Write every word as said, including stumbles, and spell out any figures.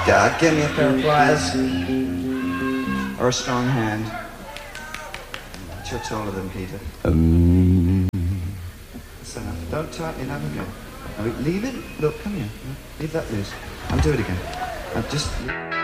God, give me a pair of pliers. Or a strong hand. But you're taller than Peter. Um. That's enough. Don't tighten it up again. No, leave it. Look, come here. Leave that loose. I'll do it again. I'll just...